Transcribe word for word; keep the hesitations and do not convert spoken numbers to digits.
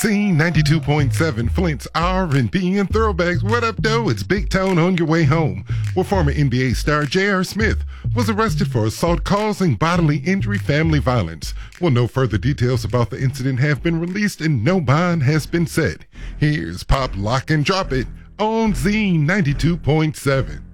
Z ninety-two point seven, Flint's R and B and throwbacks. What up, though? It's Big Tone on your way home. Well, former N B A star J R. Smith was arrested for assault causing bodily injury, family violence. Well, no further details about the incident have been released and no bond has been set. Here's Pop Lock and Drop It on Z ninety-two point seven.